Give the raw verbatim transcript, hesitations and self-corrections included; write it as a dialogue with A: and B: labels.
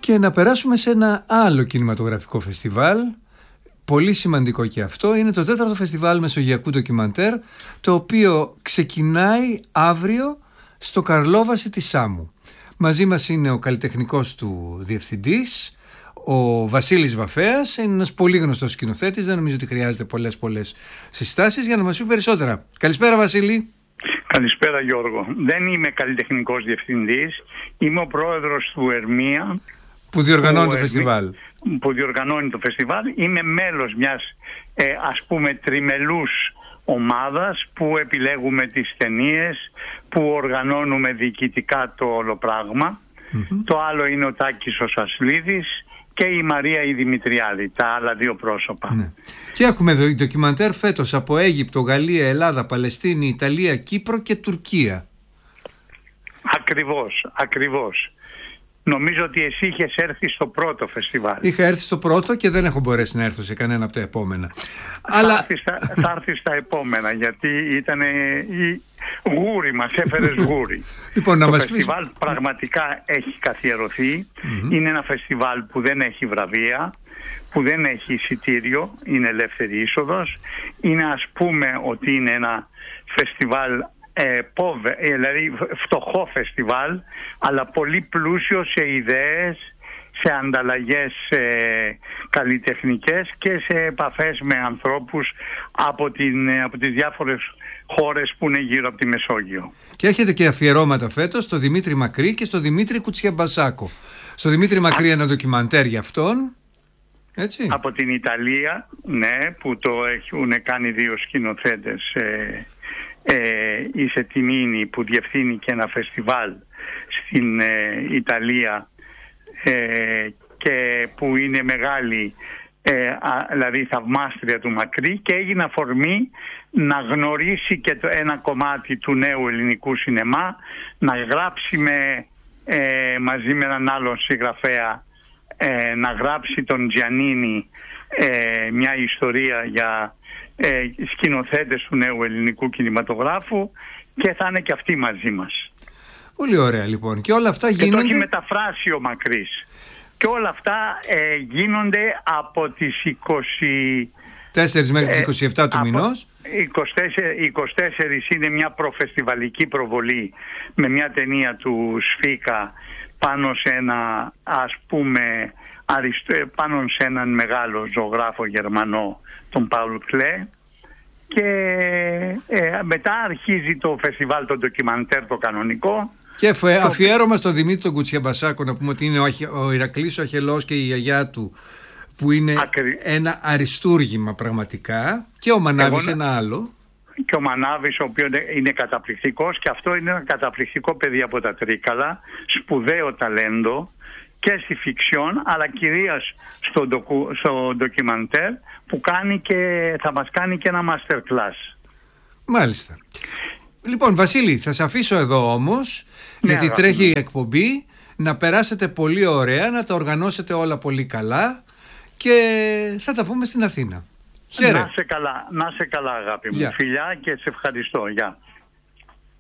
A: Και να περάσουμε σε ένα άλλο κινηματογραφικό φεστιβάλ, πολύ σημαντικό και αυτό, είναι το τέταρτο φεστιβάλ Μεσογειακού Ντοκιμαντέρ, το οποίο ξεκινάει αύριο στο Καρλόβαση της Σάμου. Μαζί μας είναι ο καλλιτεχνικός του διευθυντής, ο Βασίλης Βαφέας, είναι ένας πολύ γνωστός σκηνοθέτης, δεν νομίζω ότι χρειάζεται πολλές πολλές συστάσεις για να μας πει περισσότερα. Καλησπέρα Βασίλη.
B: Καλησπέρα Γιώργο. Δεν είμαι καλλιτεχνικός διευθυντής, είμαι ο πρόεδρος του Ερμία
A: που διοργανώνει
B: που,
A: το φεστιβάλ.
B: Που διοργανώνει το φεστιβάλ. Είμαι μέλος μιας ε, ας πούμε τριμελούς ομάδας που επιλέγουμε τις ταινίες, που οργανώνουμε διοικητικά το όλο πράγμα. Mm-hmm. Το άλλο είναι ο Τάκης ο Σασλίδης και η Μαρία η Δημητριάδη, τα άλλα δύο πρόσωπα.
A: Ναι. Και έχουμε ντοκιμαντέρ φέτος από Αίγυπτο, Γαλλία, Ελλάδα, Παλαιστίνη, Ιταλία, Κύπρο και Τουρκία.
B: Ακριβώς, ακριβώς. Νομίζω ότι εσύ είχες έρθει στο πρώτο φεστιβάλ.
A: Είχα έρθει στο πρώτο και δεν έχω μπορέσει να έρθω σε κανένα από τα επόμενα.
B: Θα
A: Αλλά...
B: έρθει στα, θα έρθει στα επόμενα, γιατί ήταν η γούρι μας, έφερες γούρι.
A: Λοιπόν, να
B: το
A: μας
B: φεστιβάλ
A: πεις...
B: πραγματικά έχει καθιερωθεί. Mm-hmm. Είναι ένα φεστιβάλ που δεν έχει βραβεία, που δεν έχει εισιτήριο, είναι ελεύθερη είσοδος. Είναι, ας πούμε, ότι είναι ένα φεστιβάλ Ε, πόβε, δηλαδή φτωχό φεστιβάλ, αλλά πολύ πλούσιο σε ιδέες, σε ανταλλαγές ε, καλλιτεχνικές και σε επαφές με ανθρώπους από, την, από τις διάφορες χώρες που είναι γύρω από τη Μεσόγειο.
A: Και έχετε και αφιερώματα φέτος στο Δημήτρη Μακρύ και στο Δημήτρη Κουτσιαμπασάκο. Στο Δημήτρη Μακρύ Α... ένα ντοκιμαντέρ για αυτόν. Έτσι.
B: Από την Ιταλία, ναι, που το έχουν κάνει δύο σκηνοθέτες, ε, Ε, η Σετιμίνη που διευθύνει και ένα φεστιβάλ στην ε, Ιταλία ε, και που είναι μεγάλη, ε, α, δηλαδή θαυμάστρια του Μακρύ, και έγινε αφορμή να γνωρίσει και το ένα κομμάτι του νέου ελληνικού σινεμά, να γράψει με, ε, μαζί με έναν άλλον συγγραφέα, ε, να γράψει τον Τζιανίνη ε, μια ιστορία για Ε, σκηνοθέτες του νέου ελληνικού κινηματογράφου, και θα είναι και αυτοί μαζί μας.
A: Πολύ ωραία λοιπόν. Και όλα αυτά γίνονται...
B: Και το έχει μεταφράσει ο Μακρύς. Και όλα αυτά ε, γίνονται από τις είκοσι
A: τέσσερις μέχρι τις είκοσι επτά ε, του μηνός.
B: είκοσι τέσσερα, είκοσι τέσσερα είναι μια προφεστιβαλική προβολή με μια ταινία του Σφίκα πάνω σε ένα, ας πούμε, πάνω σε έναν μεγάλο ζωγράφο Γερμανό, τον Πάουλ Κλέ, και ε, μετά αρχίζει το φεστιβάλ, το ντοκιμαντέρ, το κανονικό.
A: Και αφιέρωμα στον Δημήτρη τον Κουτσιαμπασάκο, να πούμε ότι είναι ο, ο Ηρακλής ο Αχελός και η γιαγιά του, που είναι Ακρι... ένα αριστούργημα πραγματικά, και ο Μανάβης Εγώ... ένα άλλο.
B: Και ο Μανάβης, ο οποίος είναι καταπληκτικός, και αυτό είναι ένα καταπληκτικό παιδί από τα Τρίκαλα, σπουδαίο ταλέντο και στη φιξιόν, αλλά κυρίως στο, ντοκου, στο ντοκιμαντέρ, που κάνει και, θα μας κάνει και ένα master class.
A: Μάλιστα. Λοιπόν Βασίλη, θα σε αφήσω εδώ όμως, ναι, γιατί αγάπη. Τρέχει η εκπομπή, να περάσετε πολύ ωραία, να τα οργανώσετε όλα πολύ καλά και θα τα πούμε στην Αθήνα. Χαίρε.
B: Να σε καλά, να σε καλά αγάπη μου.
A: Γεια.
B: Φιλιά και σε ευχαριστώ. Γεια.